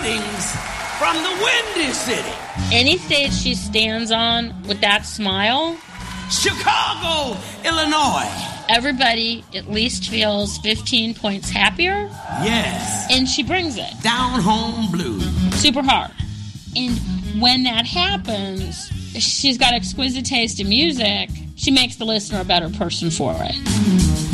Greetings from the Windy City. Any stage she stands on with that smile, Chicago, Illinois. everybody at least feels 15 points happier. Yes. And she brings it. Down home blues. Super hard. And when that happens, she's got exquisite taste in music. She makes the listener a better person for it.